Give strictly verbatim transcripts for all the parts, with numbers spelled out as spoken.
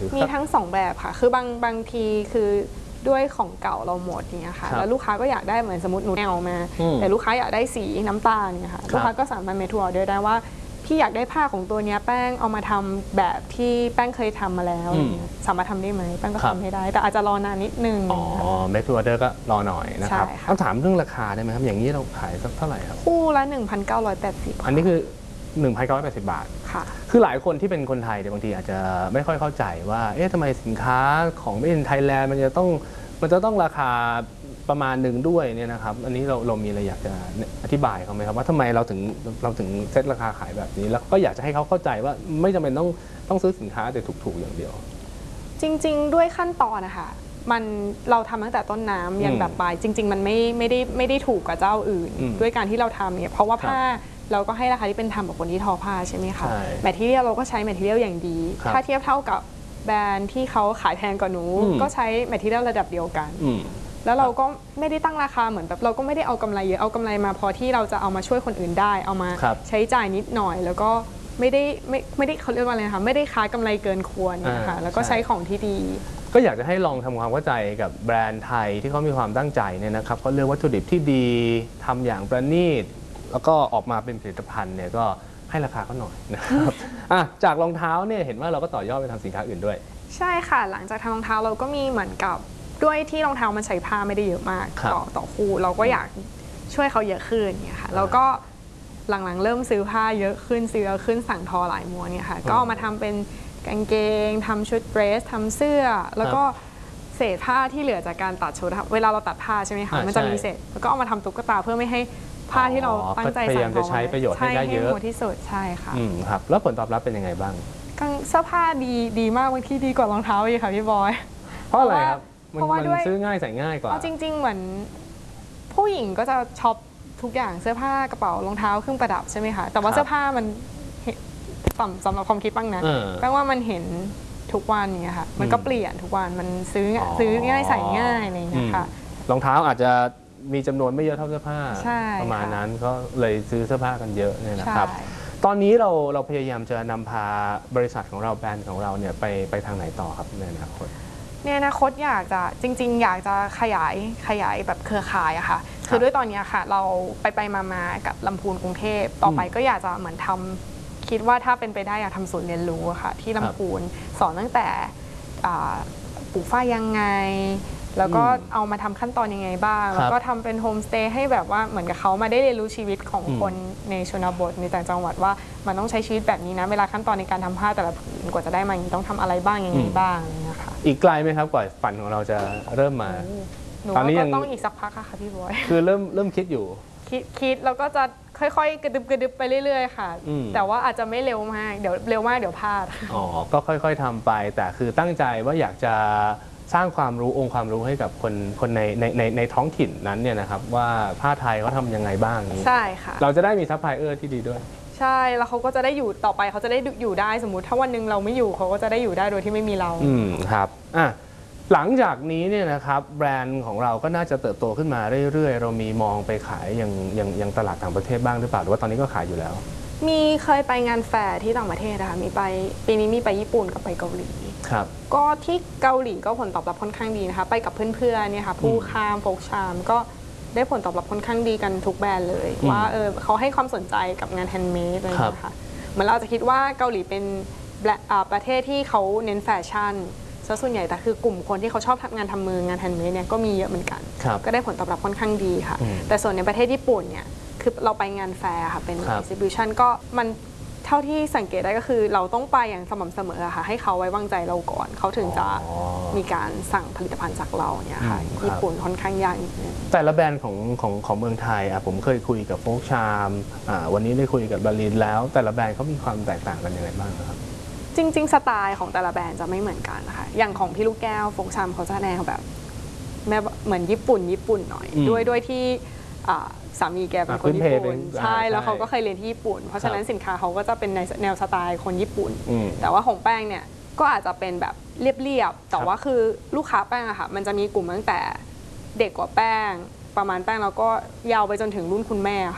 รือมีทั้งสองแบบค่ะคือบางบางทีคือด้วยของเก่าเราหมดเนี่ยค่ะแล้วลูกค้าก็อยากได้เหมือนสมมติหนูแนวมาแต่ลูกค้าอยากได้สีน้ำตาลเนี่ยค่ะลูกค้าก็สามารถเมทัลเดอร์ได้ว่าพี่อยากได้ผ้าของตัวนี้แป้งเอามาทำแบบที่แป้งเคยทำมาแล้วสามารถทำได้ไหมแป้งก็ทำให้ได้แต่อาจจะรอนานนิดนึงอ๋อเมทัลเดอร์ก็รอหน่อยนะครับต้องถามเรื่องราคาได้ไหมครับอย่างนี้เราขายสักเท่าไหร่ครับคู่ละ หนึ่งพันเก้าร้อยแปดสิบอันนี้คือหนึ่งพันเก้าร้อยแปดสิบบาทค่ะคือหลายคนที่เป็นคนไทยเนี่ยบางทีอาจจะไม่ค่อยเข้าใจว่าเอ๊ะทำไมสินค้าของ Made in Thailand มันจะต้องมันจะต้องราคาประมาณหนึ่งด้วยเนี่ยนะครับอันนี้เราเรามีอะไรอยากจะอธิบายเขาไหมครับว่าทำไมเราถึงเราถึงเซตราคาขายแบบนี้แล้วก็อยากจะให้เขาเข้าใจว่าไม่จำเป็นต้องต้องซื้อสินค้าแต่ถูกๆอย่างเดียวจริงๆด้วยขั้นตอนนะคะมันเราทำตั้งแต่ต้นน้ำยันแบบปลายจริงๆมันไม่ไม่ได้ไม่ได้ถูกกับเจ้าอื่นด้วยการที่เราทำเนี่ยเพราะว่าผ้าเราก็ให้ราคาที่เป็นธรรมกับคนที่ทอผ้าใช่ไหมคะแมททีเรียลเราก็ใช้แมททีเรียลอย่างดีถ้าเทียบเท่ากับแบรนด์ที่เขาขายแพงกว่าหนูก็ใช้แมททีเรียลระดับเดียวกันแล้วเราก็ไม่ได้ตั้งราคาเหมือนแบบเราก็ไม่ได้เอากำไรเยอะเอากำไรมาพอที่เราจะเอามาช่วยคนอื่นได้เอามาใช้จ่ายนิดหน่อยแล้วก็ไม่ได้ไม่ไม่ได้เขาเรียกว่าอะไรนะคะไม่ได้ค้ากำไรเกินควรนะคะแล้วก็ใช้ของที่ดีก็อยากจะให้ลองทำความเข้าใจกับแบรนด์ไทยที่เขามีความตั้งใจเนี่ยนะครับเขาเลือกวัตถุดิบที่ดีทำอย่างประณีตแล้วก็ออกมาเป็นผลิตภัณฑ์เนี่ยก็ให้ราคาเขาหน่อยนะครับจากรองเท้าเนี่ยเห็นว่าเราก็ต่อยอดไปทำสินค้าอื่นด้วยใช่ค่ะหลังจากทำรองเท้าเราก็มีเหมือนกับด้วยที่รองเท้ามันใช้ผ้าไม่ได้เยอะมากต่อต่อคู่เราก็อยากช่วยเขาเยอะขึ้นเนี่ยค่ะแล้วก็หลังๆเริ่มซื้อผ้าเยอะขึ้นซื้อเยอะขึ้นสั่งทอหลายม้วนเนี่ยค่ะก็เอามาทำเป็นกางเกงทำชุดเดรสทำเสื้อแล้วก็เศษผ้าที่เหลือจากการตัดชุดเวลาเราตัดผ้าใช่ไหมคะมันจะมีเศษแล้วก็เอามาทำตุ๊กตาเพื่อไม่ให้ผ้าที่เราตั้งใจพยายามจะใช้ประโยชน์ให้ได้เยอะที่สุดใช่ค่ะครับแล้วผลตอบรับเป็นยังไงบ้างเสื้อผ้าดีดีมากบางที่ดีกว่ารองเท้าอีกค่ะพี่บอยเพราะอะไรครับเพราะว่าด้วยซื้อง่ายใส่ง่ายกว่าจริงๆเหมือนผู้หญิงก็จะช็อปทุกอย่างเสื้อผ้ากระเป๋ารองเท้าเครื่องประดับใช่ไหมคะแต่ว่าเสื้อผ้ามันสำหรับความคิดบ้างนะแปลว่ามันเห็นทุกวันเนี่ยค่ะมันก็เปลี่ยนทุกวันมันซื้อซื้อง่ายใส่ง่ายอะไรอย่างเงี้ยค่ะรองเท้าอาจจะมีจำนวนไม่เยอะเท่าเสื้อผ้าประมาณนั้นก็เลยซื้อเสื้อผ้ากันเยอะเนี่ยนะครับตอนนี้เราเราพยายามจะนำพาบริษัทของเราแบรนด์ของเราเนี่ยไปไปทางไหนต่อครับในอนาคตในอนาคตอยากจะจริงๆอยากจะขยายขยายแบบเครือข่ายอะค่ะคือด้วยตอนนี้ค่ะเราไปไปมาๆกับลำพูนกรุงเทพต่อไปก็อยากจะเหมือนทำคิดว่าถ้าเป็นไปได้อยากทำศูนย์เรียนรู้อะค่ะที่ลำพูนสอนตั้งแต่ปลูกฝ้ายยังไงแล้วก็เอามาทำขั้นตอนยังไงบ้างแล้วก็ทำเป็นโฮมสเตย์ให้แบบว่าเหมือนกับเขามาได้เรียนรู้ชีวิตของคนในชนบทในต่างจังหวัดว่ามันต้องใช้ชีวิตแบบนี้นะเวลาขั้นตอนในการทำผ้าแต่ละผืนกว่าจะได้มาอย่างนี้ต้องทำอะไรบ้างยังไงบ้างนะคะอีกไกลไหมครับกว่าฝันของเราจะเริ่มมาตอนนี้ยังต้องอีกสักพักค่ะพี่บอยคือเริ่มเริ่มคิดอยู่คิดคิดแล้วก็จะค่อยๆกระดึบกระดึบไปเรื่อยๆค่ะแต่ว่าอาจจะไม่เร็วมากเดี๋ยวเร็วมากเดี๋ยวพลาดอ๋อก็ค่อยๆทำไปแต่คือตั้งใจว่าอยากจะสร้างความรู้องค์ความรู้ให้กับคนคนในในในในท้องถิ่นนั้นเนี่ยนะครับว่าผ้าไทยเขาทำยังไงบ้างใช่ค่ะเราจะได้มีซัพพลายเออร์ที่ดีด้วยใช่แล้วเขาก็จะได้อยู่ต่อไปเขาจะได้อยู่ได้สมมุติถ้าวันหนึ่งเราไม่อยู่เขาก็จะได้อยู่ได้โดยที่ไม่มีเราอืมครับอ่ะหลังจากนี้เนี่ยนะครับแบรนด์ของเราก็น่าจะเติบโตขึ้นมาเรื่อยๆเรามีมองไปขายยังยังยังตลาดต่างประเทศบ้างหรือเปล่าหรือว่าตอนนี้ก็ขายอยู่แล้วมีเคยไปงานแฟร์ที่ต่างประเทศนะคะมีไปปีนี้มีไปญี่ปุ่นกับไปเกาหลีครับก็ที่เกาหลีก็ผลตอบรับค่อนข้างดีนะคะไปกับเพื่อนๆเนี่ยค่ะผู้ค้าโฟกชามก็ได้ผลตอบรับค่อนข้างดีกันทุกแบรนด์เลยว่าเออเขาให้ความสนใจกับงานแฮนด์เมดอะไรนะคะเหมือนเราจะคิดว่าเกาหลีเป็นประเทศที่เขาเน้นแฟชั่นซะส่วนใหญ่แต่คือกลุ่มคนที่เขาชอบทำงานทำมืองานแฮนด์เมดเนี่ยก็มีเยอะเหมือนกันก็ได้ผลตอบรับค่อนข้างดีค่ะแต่ส่วนในประเทศญี่ปุ่นเนี่ยคือเราไปงานแฟร์ค่ะเป็น exhibition ก็มันเท่าที่สังเกตได้ก็คือเราต้องไปอย่างสม่ำเสมอค่ะให้เขาไว้วางใจเราก่อนเขาถึงจะมีการสั่งผลิตภัณฑ์จากเราเนี่ยค่ะญี่ปุ่นค่อนข้างยากนิดนึงแต่ละแบรนด์ของของของเมืองไทยอ่ะผมเคยคุยกับโฟกชามอ่าวันนี้ได้คุยกับบาลินแล้วแต่ละแบรนด์เขามีความแตกต่างกันยังไงบ้างครับจริงๆสไตล์ของแต่ละแบรนด์จะไม่เหมือนกันนะคะอย่างของพี่ลูกแก้วโฟกชามเขาจะแนวแบบแม่เหมือนญี่ปุ่นญี่ปุ่นหน่อยด้วยด้วยที่สามีแกเป็นคนญี่ปุ่นใช่แล้วเขาก็เคยเรียนที่ญี่ปุ่นเพราะฉะนั้นสินค้าเขาก็จะเป็นในแนวสไตล์คนญี่ปุ่นแต่ว่าของแป้งเนี่ยก็อาจจะเป็นแบบเรียบๆแต่ว่าคือลูกค้าแป้งอะค่ะมันจะมีกลุ่มตั้งแต่เด็กกว่าแป้งประมาณแป้งแล้วก็ยาวไปจนถึงรุ่นคุณแม่ค่ะ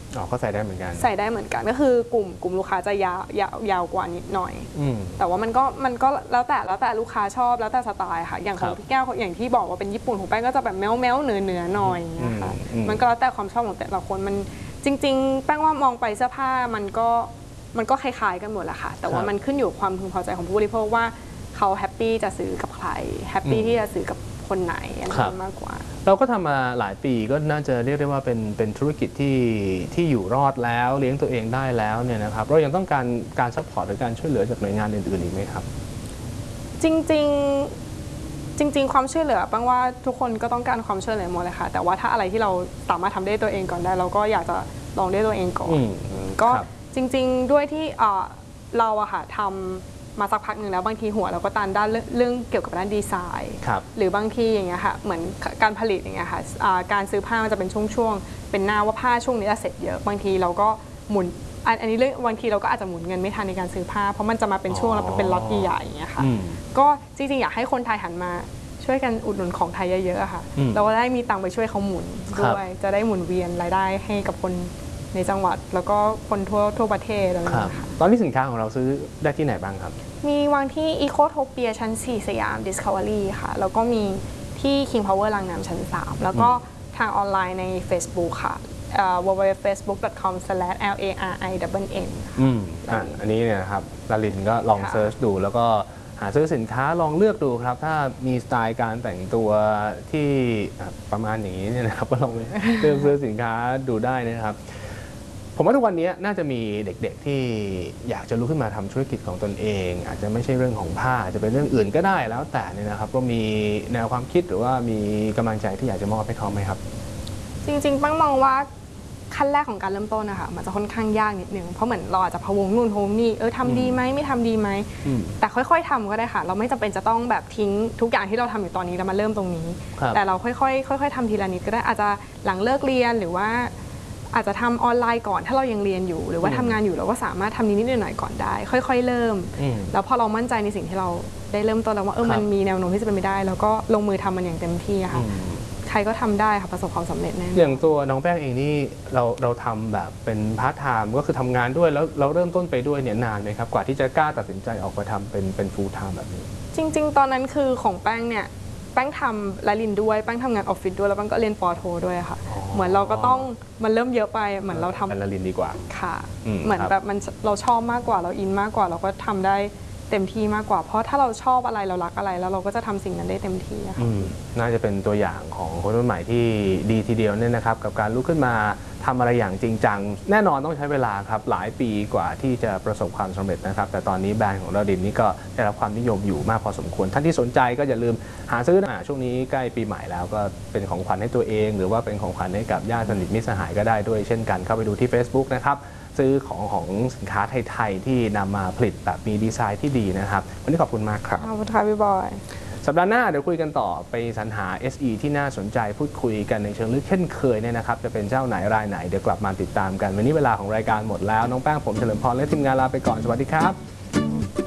อ๋อก็ใส่ได้เหมือนกันใส่ได้เหมือนกันก็คือกลุ่มกลุ่มลูกค้าจะยาวยาวยาวกว่านิดหน่อยอืมแต่ว่ามันก็มันก็แล้วแต่แล้วแต่ลูกค้าชอบแล้วแต่สไตล์ค่ะอย่างของครับพี่แก้วอย่างที่บอกว่าเป็นญี่ปุ่นของแป้งก็จะแบบแมวแมวเนื้อเนื้อหน่อยอย่างเงี้ยค่ะอืมอืมมันก็แล้วแต่ความชอบของแต่ละคนมันจริง ๆ แป้งว่ามองไปเสื้อผ้ามันก็มันก็คล้ายๆกันหมดแหละค่ะแต่ว่ามันขึ้นอยู่ความพึงพอใจของผู้บริโภคว่าเขาแฮปปี้จะซื้อกับใครแฮปปี้ที่จะซื้อกับคนไหนอะไรมากกว่าเราก็ทำมาหลายปีก็น่าจะเรียกได้ว่าเป็นเป็นธุรกิจที่ที่อยู่รอดแล้วเลี้ยงตัวเองได้แล้วเนี่ยนะครับเรายังต้องการการซัพพอร์ตหรือการช่วยเหลือจากหน่วยงานอื่นๆอีกไหมครับจริงๆจริง ๆ ความช่วยเหลือแป้งว่าทุกคนก็ต้องการความช่วยเหลือหมดเลยค่ะแต่ว่าถ้าอะไรที่เราสามารถทำได้ตัวเองก่อนได้เราก็อยากจะลองได้ตัวเองก่อนก็จริงๆด้วยที่เราอะค่ะทำมาสักพักหนึ่งแล้วบางทีหัวเราก็ตันด้านเรื่องเกี่ยวกับด้านดีไซน์หรือบางทีอย่างเงี้ยค่ะเหมือนการผลิตอย่างเงี้ยค่ะการซื้อผ้ามันจะเป็นช่วงๆเป็นหน้าว่าผ้าช่วงนี้จะเสร็จเยอะบางทีเราก็หมุนอันนี้เรื่องบางทีเราก็อาจจะหมุนเงินไม่ทันในการซื้อผ้าเพราะมันจะมาเป็นช่วงแล้วเป็นล็อตใหญ่ๆอย่างเงี้ยค่ะก็จริงๆอยากให้คนไทยหันมาช่วยกันอุดหนุนของไทยเยอะๆค่ะเราก็ได้มีตังค์ไปช่วยเขาหมุนด้วยจะได้หมุนเวียนรายได้ให้กับคนในจังหวัดแล้วก็คนทั่วทั่วประเทศอะไรอย่างเงี้ยค่ะตอนนี้สินค้าของเราซื้อได้ที่ไหนบ้างครับมีวางที่ Ecotopia ชั้นสี่สยาม Discovery ค่ะแล้วก็มีที่ King Power รางน้ำชั้นสามแล้วก็ทางออนไลน์ใน Facebook ค่ะ ดับเบิลยู ดับเบิลยู ดับเบิลยู ดอท เฟซบุ๊ก ดอท คอม สแลช แอล เอ อาร์ ไอ เอ็น เอ็นอืมอ่ะอันนี้เนี่ยนะครับลาลินก็ลองเซิร์ชดูแล้วก็หาซื้อสินค้าลองเลือกดูครับถ้ามีสไตล์การแต่งตัวที่ประมาณอย่างนี้เนี่ยนะครับก็ลองเลือกซื้อสินค้าดูได้นะครับผมว่าทุกวันนี้น่าจะมีเด็กๆที่อยากจะลุกขึ้นมาทำธุรกิจของตนเองอาจจะไม่ใช่เรื่องของผ้าอาจจะเป็นเรื่องอื่นก็ได้แล้วแต่เนี่ยนะครับก็มีแนวความคิดหรือว่ามีกำลังใจที่อยากจะมอบให้เขาไหมครับจริงๆปั้งมองว่าขั้นแรกของการเริ่มต้นนะคะมันจะค่อนข้างยากนิดนึงเพราะเหมือนเราอาจจะพะวงนู่นพะวงนี่เออทำดีไหมไม่ทำดีไหมแต่ค่อยๆทำก็ได้ค่ะเราไม่จำเป็นจะต้องแบบทิ้งทุกอย่างที่เราทำอยู่ตอนนี้แล้วมาเริ่มตรงนี้แต่เราค่อยๆค่อยๆทำทีละนิดก็ได้อาจจะหลังเลิกเรียนหรือว่าอาจจะทำออนไลน์ก่อนถ้าเรายังเรียนอยู่หรือว่าทำงานอยู่เราก็สามารถทำนิดๆหน่อยๆก่อนได้ค่อยๆเริ่มแล้วพอเรามั่นใจในสิ่งที่เราได้เริ่มต้นแล้วว่าเออมันมีแนวโน้มที่จะเป็นไปได้แล้วก็ลงมือทำมันอย่างเต็มที่ค่ะใครก็ทำได้ค่ะประสบความสำเร็จแน่อย่างตัวน้องแป้งเองนี่เราเราทำแบบเป็นพาร์ทไทม์ก็คือทำงานด้วยแล้วเราเริ่มต้นไปด้วยเนี่ยนานไหมครับกว่าที่จะกล้าตัดสินใจออกมาทำเป็นเป็นฟูลไทม์แบบนี้จริงๆตอนนั้นคือของแป้งเนี่ยแป้งทำลาลินด้วยแป้งทำงานออฟฟิศด้วยแล้วแป้งก็เรียนปอโทด้วยค่ะเหมือนเราก็ต้องมันเริ่มเยอะไปเหมือนเราทำลาลินดีกว่าค่ะเหมือนแบบมันเราชอบมากกว่าเราอินมากกว่าเราก็ทำได้เต็มที่มากกว่าเพราะถ้าเราชอบอะไรเรารักอะไรแล้วเราก็จะทำสิ่งนั้นได้เต็มที่ค่ะน่าจะเป็นตัวอย่างของคนรุ่นใหม่ที่ดีทีเดียวเนี่ยนะครับกับการลุกขึ้นมาทำอะไรอย่างจริงจังแน่นอนต้องใช้เวลาครับหลายปีกว่าที่จะประสบความสำเร็จนะครับแต่ตอนนี้แบรนด์ของลาลินนี่ก็ได้รับความนิยมอยู่มากพอสมควรท่านที่สนใจก็อย่าลืมหาซื้อนะช่วงนี้ใกล้ปีใหม่แล้วก็เป็นของขวัญให้ตัวเองหรือว่าเป็นของขวัญให้กับญาติสนิทมิตรสหายก็ได้ด้วยเช่นกันเข้าไปดูที่ Facebook นะครับซื้อของของสินค้าไทยๆที่นำมาผลิตแบบมีดีไซน์ที่ดีนะครับวันนี้ขอบคุณมากครับขอบคุณค่ะพี่บอยสัปดาห์หน้าเดี๋ยวคุยกันต่อไปสรรหา เอส อี ที่น่าสนใจพูดคุยกันในเชิงลึกเช่นเคยเนี่ยนะครับจะเป็นเจ้าไหนรายไหนเดี๋ยวกลับมาติดตามกันวันนี้เวลาของรายการหมดแล้วน้องแป้งผมเฉลิมพรและทีมงานลาไปก่อนสวัสดีครับ